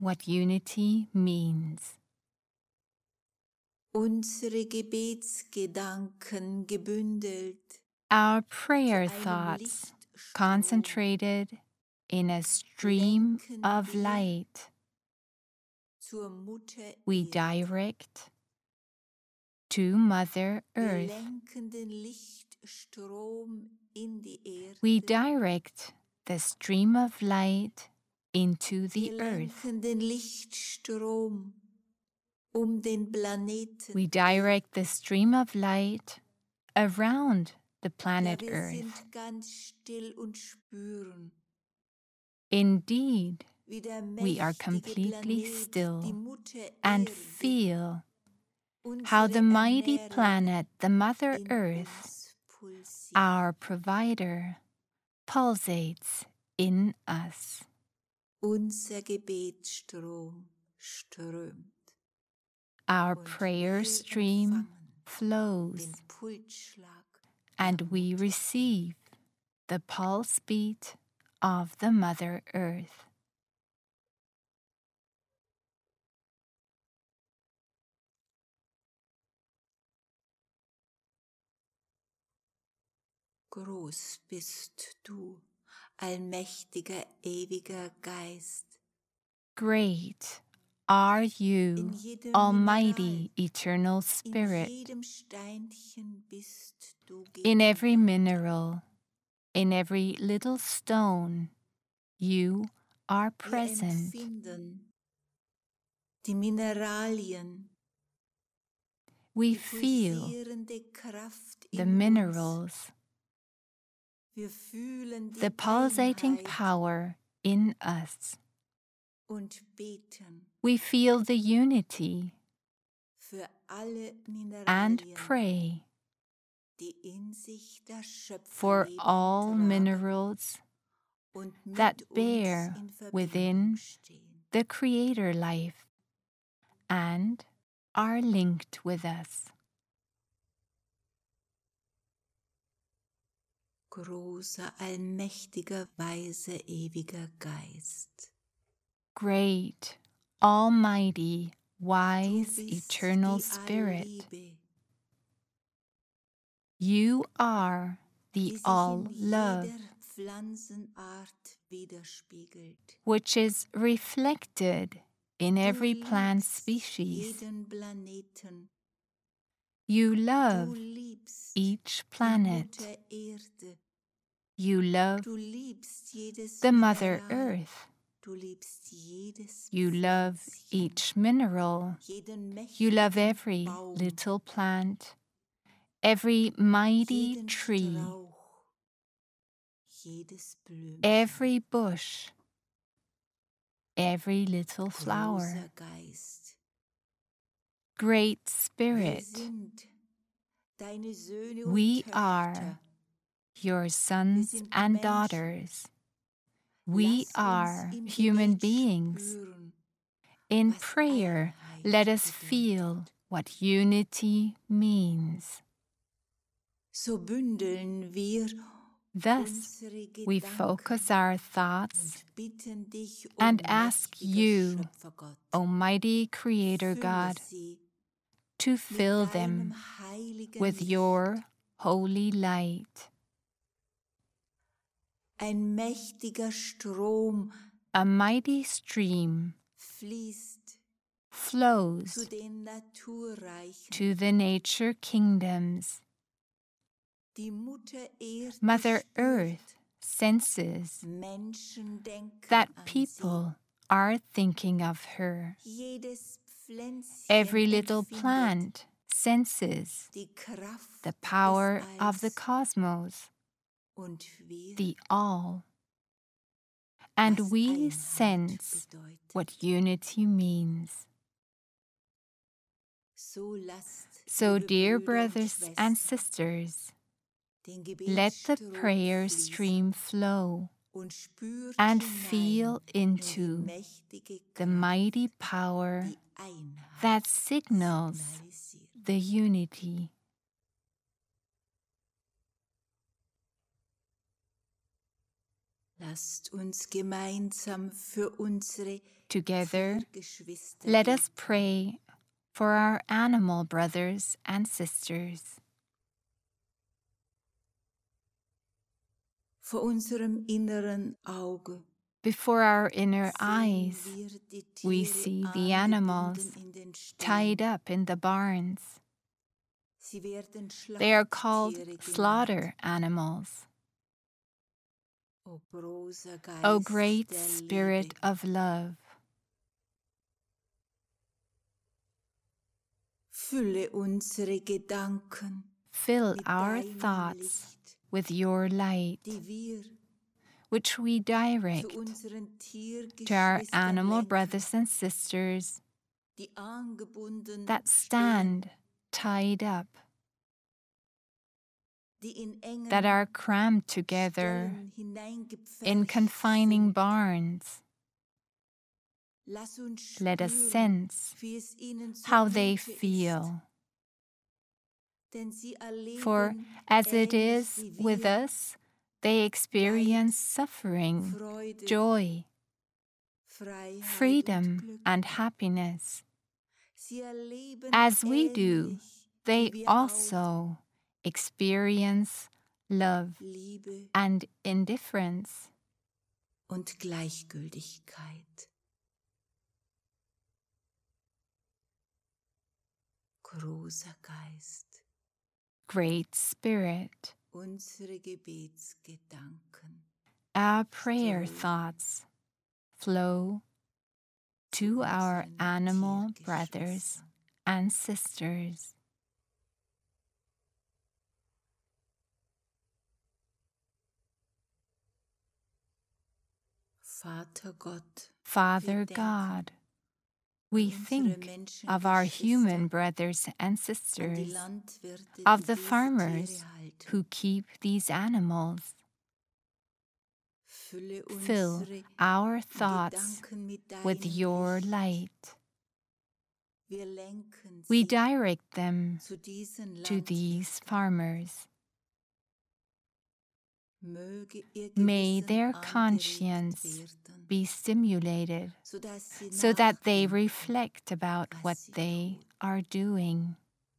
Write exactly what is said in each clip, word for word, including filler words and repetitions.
what unity means. Unsere Gebetsgedanken gebündelt, Our prayer zu einem thoughts Lichtstrom concentrated in a stream lenken of wir light. zur Mutter We Erde. direct to Mother Wir Earth. lenken den Lichtstrom in die Erde. We direct the stream of light into the Wir earth. lenken den Lichtstrom um den Planeten. We direct the stream of light around the Ja, planet wir Earth. sind ganz still und spüren, Indeed, wie der we are mächtige completely Planet, die still Mutter and Erde, feel how unsere the mighty Ernährer planet, the Mother in Earth, uns pulsiert. our provider, pulsates in us. Unser Gebetsstrom strömt. Our Und prayer wir stream empfangen flows, den Pulsschlag and der we Mutter. receive the pulse beat of the Mother Earth. Groß bist du, allmächtiger, ewiger Geist. Great are you, In jedem Almighty, Mineral, Eternal in Spirit. jedem Steinchen bist du In every gegenwärtig. mineral, in every little stone, you are Wir present. empfinden die Mineralien, We die feel pulsierende Kraft the in uns. minerals, Wir fühlen die the pulsating Einheit power in us. und beten We feel the unity für alle and Mineralien, pray die in sich das for Schöpferleben all tragen minerals und mit that uns bear in Verbindung within stehen. the Creator life and are linked with us. Großer, allmächtiger, weiser, ewiger Geist. Great, almighty, Du wise, bist eternal die Spirit, Allliebe, you are the die sich in all-love, jeder Pflanzenart widerspiegelt. which is reflected in Du every plant liebst species. jeden Planeten. You Du love liebst each die planet. Mutter Erde. You love Du liebst jedes the Mother Mineral. Earth. Du liebst jedes You love Pflänzchen, each mineral. jeden You love mächtigen every Baum, little plant, every mighty jeden tree, Strauch, jedes Blümchen. every bush, every little flower. Großer Geist, Great wir Spirit, sind deine Söhne we und Töchter. are your sons sind and Menschen. daughters. We Lass uns are im human Gebet beings. spüren, In was prayer, Einheit let us bedeutet. feel what unity means. So bündeln wir Thus, unsere we Gedanken focus our thoughts und bitten dich, o and ask mächtiger you, Schöpfergott, Almighty Creator fülle God, sie to mit fill deinem them heiligen with Licht. your holy light. Ein mächtiger Strom A mighty stream fließt zu flows den Naturreichen. to the nature kingdoms. Die Mutter Erde Mother spürt, Earth senses Menschen denken that an people are thinking of her. sie. Jedes Pflänzchen Every little empfindet plant senses die Kraft the power des of the Alls. cosmos, Und wir, the all. And was we Einheit sense bedeutet. what unity means. So lasst, So, liebe dear Brüder und brothers and Schwestern, sisters, den let the Gebetsstrom prayer fließen stream flow und spürt and hinein feel in die into mächtige the Kraft, mighty power die Einheit that signals signalisiert. the unity. Lasst uns gemeinsam für unsere Together, Tiergeschwister let beten. us pray for our animal brothers and sisters. Vor unserem inneren Auge Before our inner sehen eyes, wir die we Tiere see the angebunden animals in den tied Ställen. up in the barns. Sie werden They are called Schlachttiere genannt. slaughter animals. O großer Geist O great der Spirit Liebe, of love, fülle unsere Gedanken fill mit our deinem thoughts Licht, with your light, die wir which we direct zu unseren to our Tiergeschwistern animal lenken, brothers and sisters die angebunden that stehen, stand tied up, die in engen that are crammed together Ställen hineingepfercht in confining sind. barns. Lass uns Let us spüren, sense wie es ihnen how they zumute ist, feel. denn sie erleben For as it ähnlich is wie with wir us, they experience suffering, Freude, joy, Freiheit und freedom, Glück. and happiness. Sie erleben As we do, ähnlich they wie wir also experience love auch Liebe and indifference, und Gleichgültigkeit. Großer Geist, Great Spirit. unsere Gebetsgedanken Our prayer strömen thoughts flow zu to our unseren animal brothers Tiergeschwistern. and sisters. Vater Gott, Father wir denken God, we unsere think of our human Menschengeschwister, brothers and an die sisters, Landwirte, of die the diese farmers Tiere halten. who keep these animals. Fülle Fill unsere our thoughts Gedanken mit with deinem your Licht. light. Wir lenken We sie direct them zu diesen to these Landwirten. farmers. Möge ihr May Gewissen their angeregt conscience werden, be stimulated sodass sie so that they nachdenken, reflect about was what sie they tun. are doing.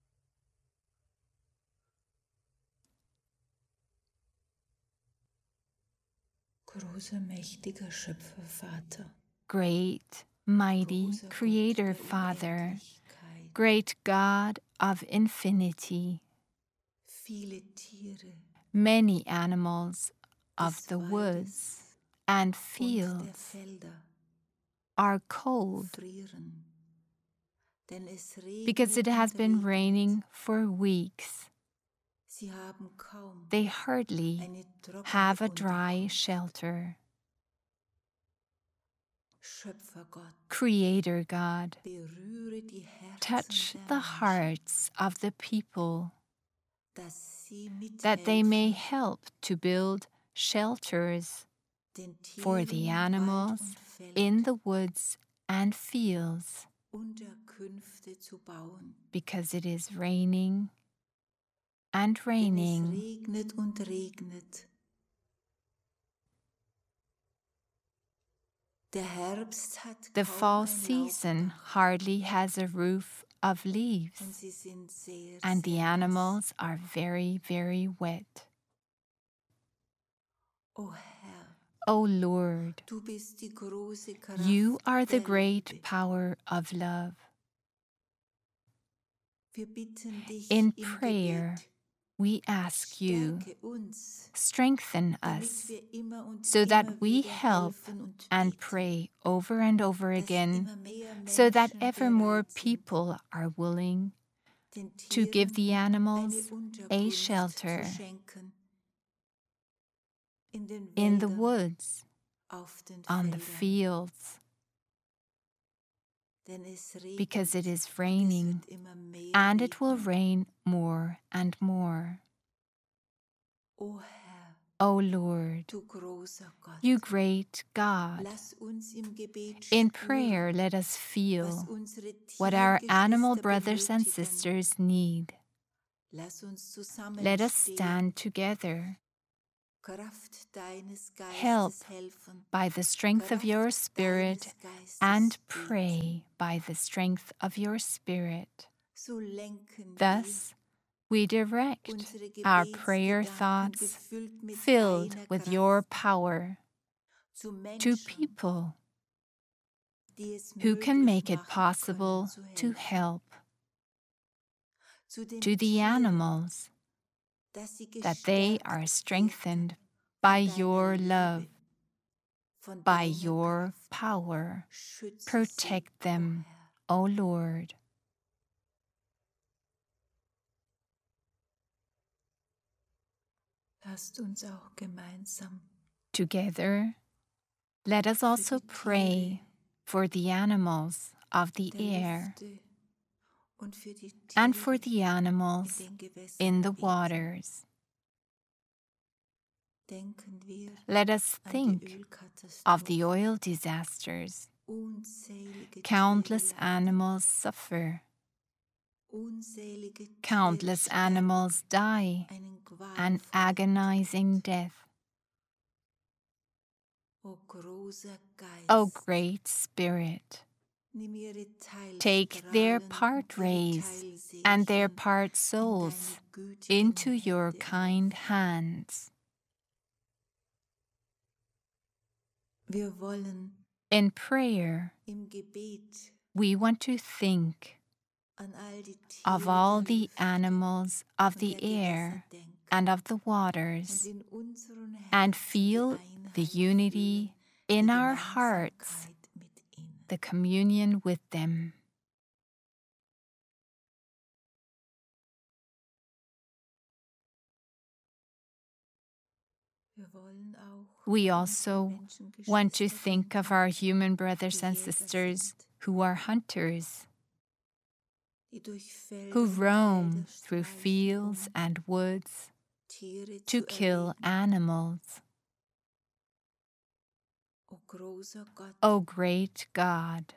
Großer, mächtiger Schöpfervater, Great, mighty großer Gott Creator der Father, Unendlichkeit, great God of infinity, viele Tiere many animals of des the Waldes woods and und der fields Felder are cold frieren, denn es because it regnet has und been regnet. raining for weeks. Sie haben kaum They hardly eine trockene have a dry Unterkunft. shelter. Schöpfergott, Creator God, berühre die Herzen touch der the Menschen, hearts of the people dass sie that they may mithelfen, help to build shelters den for Tieren the in Wald animals und Feld in the woods and fields Unterkünfte zu bauen. because it is raining and Denn es raining. regnet und regnet. Der Herbst hat The kaum fall ein season Laubdach hardly has a roof of und leaves, sie sind sehr, and the sehr nass. animals are very, very wet. O Herr, O Lord, du bist die große Kraft you are the der great Liebe. power of love. Wir bitten dich In im prayer, Gebet, we ask you, stärke uns, strengthen damit us wir immer und so immer that we wieder help helfen und and beten, pray over and over dass again, immer mehr so that Menschen ever more bereit sind, people are willing den to give Tieren the eine animals a Unterkunft shelter zu schenken, in den in the Wäldern, woods, auf den on the Feldern, fields, denn es regnet because it is und es raining, wird immer mehr and it will regnen. rain more and more. O Herr, O Lord, du großer Gott, you great God, lass uns im Gebet in spüren, prayer let us was feel unsere what our animal Tiergeschwister brothers and benötigen. sisters need. Lass uns Let us zusammenstehen stand together Kraft deines help Geistes helfen, by the strength of your Kraft Spirit, deines Geistes and beten. pray by the strength of your Spirit. So lenken Thus, we direct wir unsere our prayer Gebetsgedanken thoughts gefüllt mit filled deiner with Kraft your power zu to Menschen, people die es who can möglich make it machen possible können, to zu helfen. help, Zu den to the Tieren, animals, dass sie that they gestärkt are werden strengthened von by deiner your Liebe, love, von by deiner your Kraft. power. Schütze Protect sie, them, o Herr. O Lord. Lasst uns auch gemeinsam Together, let us also pray for the animals of the der air Lüfte und für die and for Tiere the in animals den Gewässern in the beten. waters. Denken wir Let us an die think of the Ölkatastrophe. oil disasters. Unzählige Countless Tiere leiden. animals suffer. Unzählige Countless Tiere animals die sterben einen an qualvollen agonizing Tod. death. O großer Geist, O great Spirit, nimm ihre take their Teilstrahlen part und ihre rays and their Teilseelchen part in souls deine gütigen into your Hände kind auf. hands. Wir wollen In prayer, im Gebet we want to think an all die of Tiere all der the Lüfte animals of und the der Gewässer air denken and of the und waters, in unseren and Herzen feel die the Einheit unity fühlen, die in our hearts, Gemeinsamkeit mit ihnen. the communion with them. Wir wollen auch We an also unsere want to Menschengeschwister think of denken, our human brothers die and Jäger sisters sind, who are hunters, die durch Felder who und roam Felder through streichen, fields um and woods Tiere to zu kill erlegen. animals. O großer Gott, O great God,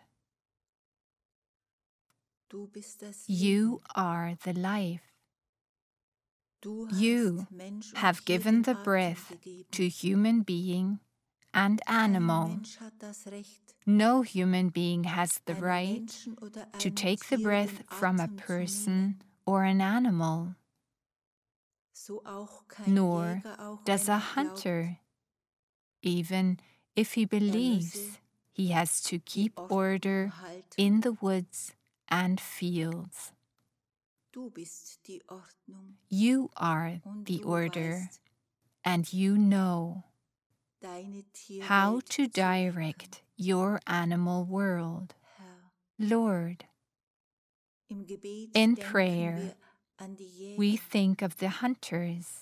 du bist das you Leben. are the life. Du You hast Mensch und have Tier given den the Atem breath gegeben. to human being and Kein animal. Mensch hat das Recht, No human being has the einem right Menschen oder to einem take the Tier breath den from a Atem zu person nehmen. or an animal, So auch kein nor Jäger, auch does wenn a er glaubt, hunter, even if he er believes müsse he has to die keep Ordnung order halten. in the woods and fields. Du bist die Ordnung You are und the du order, weißt, and you know deine how Tierwelt to zu lenken. direct your animal world. Herr, Lord, im Gebet in denken prayer, wir an die we Jäger. think of the hunters.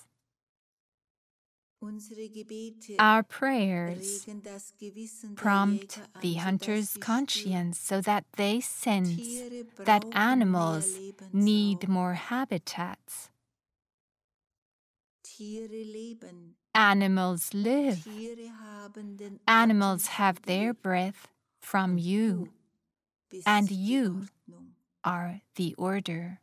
Unsere Gebete Our prayers regen das Gewissen der prompt Jäger the an, sodass hunter's sie spüren, conscience so that they sense Tiere that brauchen mehr animals need Lebensraum. more habitats. Tiere leben. Animals live. Tiere haben den Animals Atem have von their dir. breath from Und you, du bist and die you Ordnung, are the order.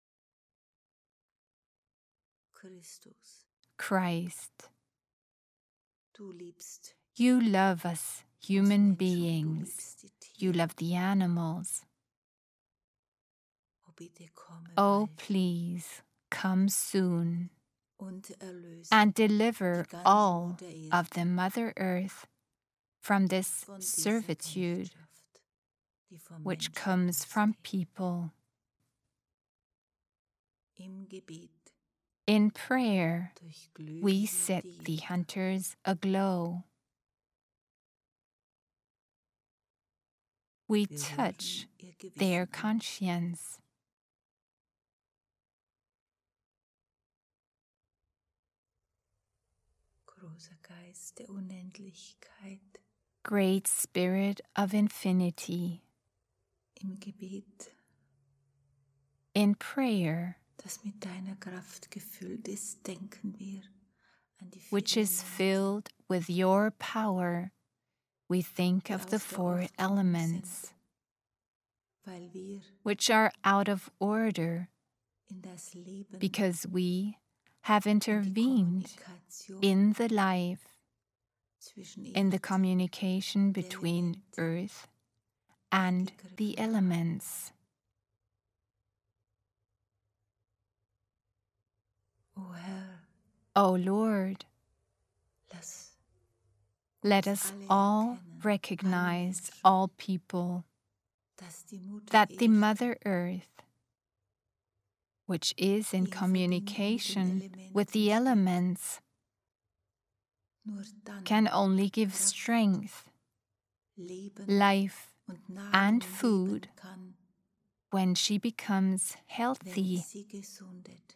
Christus. Christ, Du liebst you love us uns human Menschen, du beings. liebst die You Tiere. love the animals. Oh, bitte komme Oh, bald please, come soon und erlöse and die deliver ganze all Mutter Erde of the Mother Earth from this von dieser servitude Knechtschaft, die vom which Menschen comes from ausgeht. people. Im Gebet In prayer, durchglühen we wir set die the Jäger. hunters aglow. We Wir touch rühren ihr Gewissen their an. conscience. Großer Geist der Unendlichkeit, Great Spirit of infinity, im Gebet, in prayer, das mit deiner Kraft gefüllt ist, denken wir an die which vier is Elemente, filled with your power, we think die of the aus der four Ordnung elements, sind, weil wir which are out of order in das Leben because we have intervened Kommunikation in the life, zwischen in the Erde, communication between Elemente, earth and the eingegriffen haben. elements. O Herr, O Lord, lass let uns us alle all erkennen, recognize, alle Menschen, all people, dass die Mutter that the Erde, Mother Earth, which is in die in Verbindung mit den communication with Elementen the steht, elements, nur dann can only give Kraft, strength, Leben life, und Nahrung and geben food kann, when she becomes wenn healthy. sie gesundet.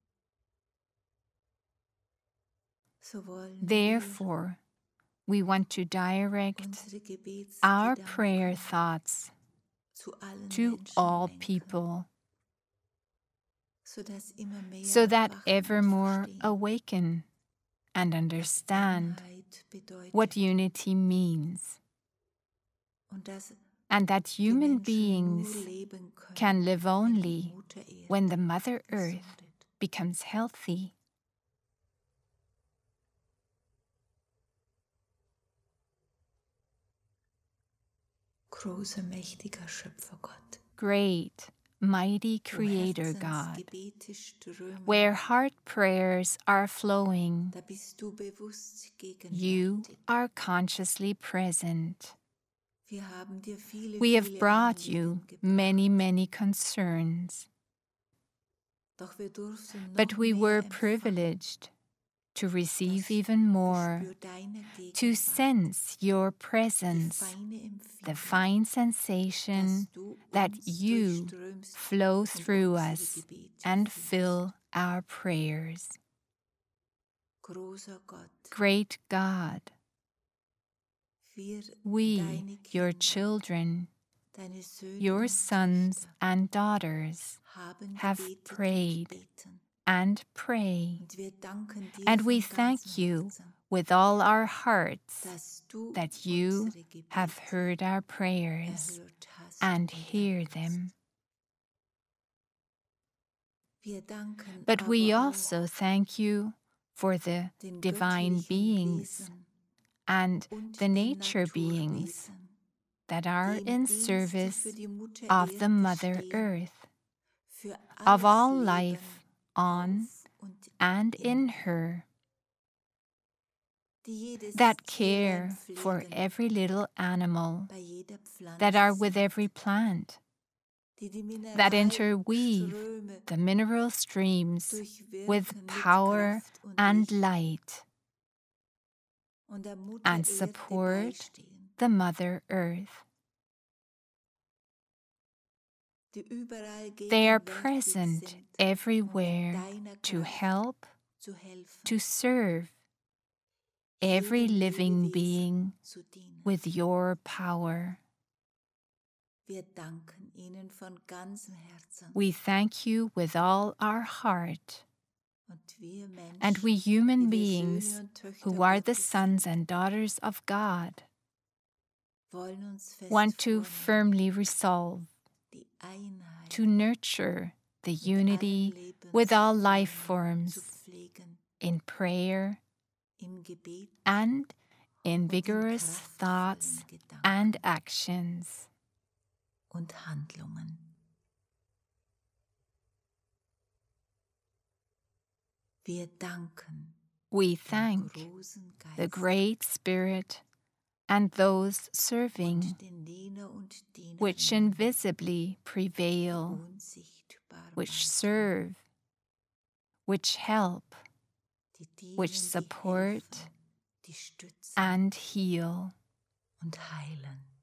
So wollen wir Therefore, we want to direct unsere our Gebetsgedanken prayer thoughts zu allen to Menschen all lenken, people, sodass immer mehr so that erwachen ever und more verstehen, awaken and was understand Einheit bedeutet what unity means, und dass and that die human Menschen beings nur leben können, can live wenn die only Mutter Erde when the Mother Earth gesundet. becomes healthy. Großer, mächtiger Schöpfergott, Great, mighty wo Creator God, Herzensgebete strömen, where heart prayers are flowing, da bist du bewusst you gegenwärtig. are consciously present. Wir haben dir viele, We have viele brought you Anliegen gebracht, many, many concerns, doch wir durften noch but we mehr were empfangen. privileged to receive Das even more, Gespür deiner to Gegenwart, sense your die presence, feine the Empfindung, fine sensation dass du that uns you durchströmst flow und through unsere us Gebete and fühlst. fill our prayers. Großer Gott, Great God, wir, we, deine your Kinder, children, deine Söhne your und sons Töchter, and daughters, haben have gebetet prayed und beten. and pray, Und wir danken dir and we von thank ganzem you Herzen, with all our hearts dass du that you unsere Gebete have heard our prayers erhört hast and und hear erhörst. them. Wir danken But we aber also auch thank you for the den divine göttlichen beings Wesen and und the den nature beings Naturwesen, that are die im in Dienste service für die Mutter of the Erde Mother stehen, Earth, für of alles all Leben life on auf und and in in ihr, her, die jedes that Tierlein care for pflegen, every little animal, bei jeder Pflanze that are with sind, every plant, die die that interweave Mineralströme the mineral streams with durchwirken mit power Kraft und and Licht light, und der Mutter and Erde support beistehen, the Mother Earth. die überall They are gegenwärtig present sind, um everywhere deiner to Kraft help, zu helfen, to serve every jedem living Lebewesen being zu dienen. with your power. Wir danken ihnen von ganzem Herzen. We thank you with all our heart, Und wir Menschen, and we human die wir beings Söhne und Töchter who are the Gottes sons sind, and daughters of God wollen uns fest want to vornehmen, firmly resolve die Einheit to nurture the mit allen unity with all life Lebensformen zu forms pflegen, in prayer im Gebet and in und in vigorous thoughts kraftvollen Gedanken and actions. und Handlungen. Wir danken We dem thank großen the Geist Great Spirit and those serving, und den Diener und which Dienerinnen, invisibly die prevail, unsichtbar which manchen, serve, which help, die dienen, which die support helfen, die stützen and heal. und heilen.